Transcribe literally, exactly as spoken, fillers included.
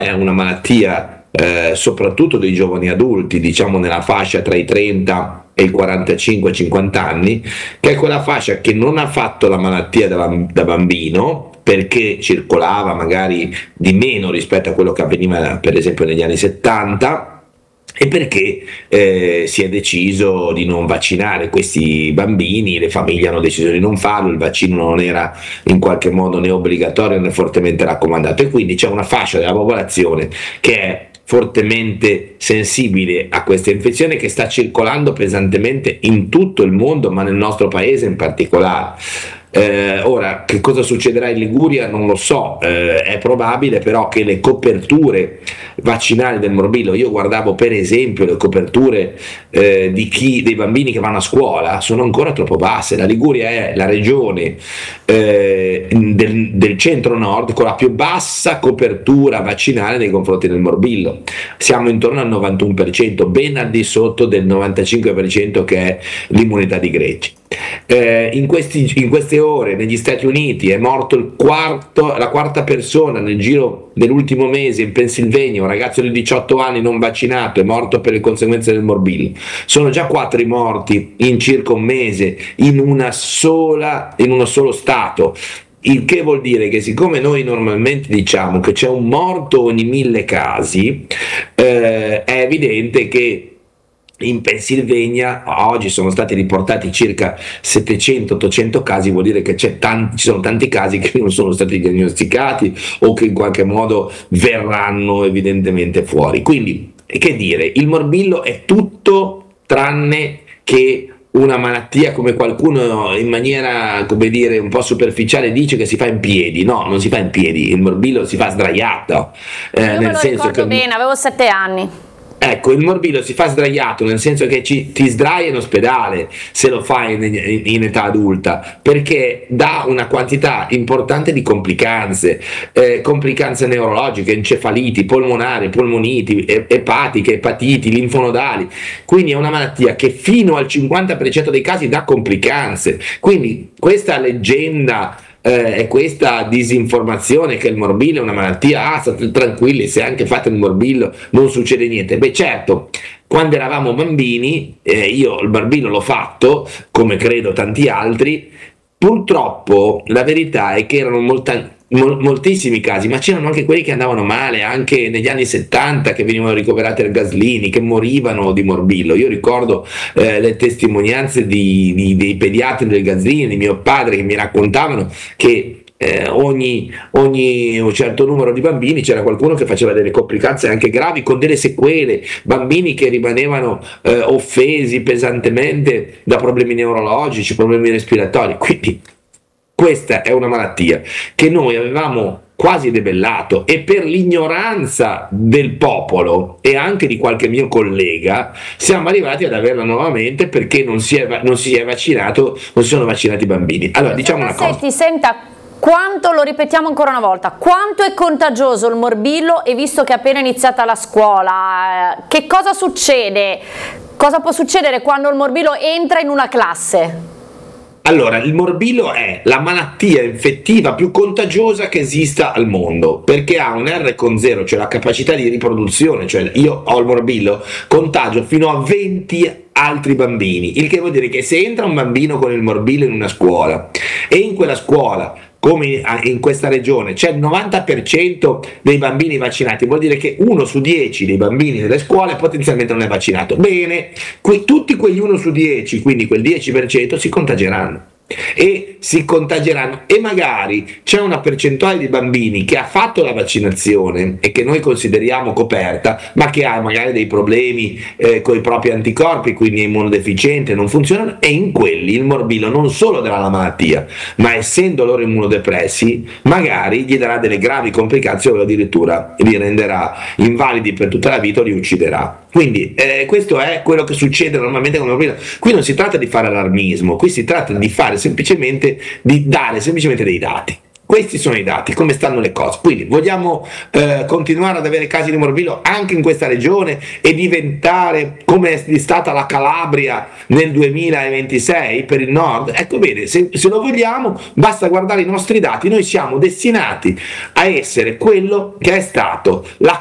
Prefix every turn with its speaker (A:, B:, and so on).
A: è una malattia eh, soprattutto dei giovani adulti, diciamo nella fascia tra i trenta e i quarantacinque cinquanta anni, che è quella fascia che non ha fatto la malattia da, da bambino, perché circolava magari di meno rispetto a quello che avveniva per esempio negli anni settanta, e perché eh, si è deciso di non vaccinare questi bambini, le famiglie hanno deciso di non farlo, il vaccino non era in qualche modo né obbligatorio né fortemente raccomandato, e quindi c'è una fascia della popolazione che è fortemente sensibile a questa infezione, che sta circolando pesantemente in tutto il mondo, ma nel nostro paese in particolare. Eh, ora, che cosa succederà in Liguria non lo so, eh, è probabile però che le coperture vaccinali del morbillo, io guardavo per esempio le coperture eh, di chi, dei bambini che vanno a scuola, sono ancora troppo basse. La Liguria è la regione eh, del, del centro-nord con la più bassa copertura vaccinale nei confronti del morbillo, siamo intorno al novantuno per cento, ben al di sotto del novantacinque per cento che è l'immunità di gregge. Eh, in, questi, in queste ore negli Stati Uniti è morto il quarto, la quarta persona nel giro dell'ultimo mese in Pennsylvania, un ragazzo di diciotto anni non vaccinato è morto per le conseguenze del morbillo. Sono già quattro i morti in circa un mese in una sola, in uno solo stato. Il che vuol dire che siccome noi normalmente diciamo che c'è un morto ogni mille casi, eh, è evidente che in Pennsylvania oggi sono stati riportati circa settecento ottocento casi, vuol dire che c'è tanti, ci sono tanti casi che non sono stati diagnosticati o che in qualche modo verranno evidentemente fuori. Quindi, che dire, il morbillo è tutto tranne che una malattia come qualcuno in maniera, come dire, un po' superficiale dice che si fa in piedi. No, non si fa in piedi, il morbillo si fa sdraiato.
B: Eh, Io nel me lo senso ricordo che bene, avevo sette anni.
A: Ecco, il morbillo si fa sdraiato, nel senso che ci, ti sdrai in ospedale se lo fai in, in, in età adulta, perché dà una quantità importante di complicanze, eh, complicanze neurologiche, encefaliti, polmonari, polmoniti, epatiche, epatiti, linfonodali. Quindi è una malattia che fino al cinquanta per cento dei casi dà complicanze. Quindi questa leggenda Eh, è questa disinformazione che il morbillo è una malattia, ah, state tranquilli, se anche fate il morbillo non succede niente. Beh, certo, quando eravamo bambini, eh, io il morbillo l'ho fatto, come credo tanti altri, purtroppo la verità è che erano molta, mol, moltissimi casi, ma c'erano anche quelli che andavano male, anche negli anni settanta, che venivano ricoverati al Gaslini, che morivano di morbillo. Io ricordo eh, le testimonianze di, di, dei pediatri del Gaslini, di mio padre, che mi raccontavano che Eh, ogni, ogni un certo numero di bambini c'era qualcuno che faceva delle complicanze anche gravi, con delle sequele, bambini che rimanevano eh, offesi pesantemente da problemi neurologici, problemi respiratori. Quindi questa è una malattia che noi avevamo quasi debellato, e per l'ignoranza del popolo e anche di qualche mio collega siamo arrivati ad averla nuovamente, perché non si è, non si è vaccinato, non si sono vaccinati i bambini. Allora, diciamo una cosa.
B: Senta, quanto, lo ripetiamo ancora una volta, quanto è contagioso il morbillo, e visto che è appena iniziata la scuola, che cosa succede? Cosa può succedere quando il morbillo entra in una classe?
A: Allora, il morbillo è la malattia infettiva più contagiosa che esista al mondo, perché ha un R con zero, cioè la capacità di riproduzione, cioè io ho il morbillo, contagio fino a venti altri bambini, il che vuol dire che se entra un bambino con il morbillo in una scuola e in quella scuola, come in questa regione, c'è il novanta per cento dei bambini vaccinati, vuol dire che uno su dieci dei bambini delle scuole potenzialmente non è vaccinato. Bene, que- tutti quegli uno su dieci, quindi quel dieci per cento, si contageranno. E si contageranno, e magari c'è una percentuale di bambini che ha fatto la vaccinazione e che noi consideriamo coperta, ma che ha magari dei problemi eh, con i propri anticorpi, quindi è immunodeficiente, non funzionano, e in quelli il morbillo non solo darà la malattia, ma essendo loro immunodepressi magari gli darà delle gravi complicazioni o addirittura li renderà invalidi per tutta la vita o li ucciderà. Quindi eh, questo è quello che succede normalmente con il morbillo. Qui non si tratta di fare allarmismo, qui si tratta di fare semplicemente, di dare semplicemente dei dati. Questi sono i dati, come stanno le cose. Quindi vogliamo eh, continuare ad avere casi di morbillo anche in questa regione e diventare come è stata la Calabria nel duemilaventisei per il nord? Ecco, bene, se, se lo vogliamo basta guardare i nostri dati, noi siamo destinati a essere quello che è stato la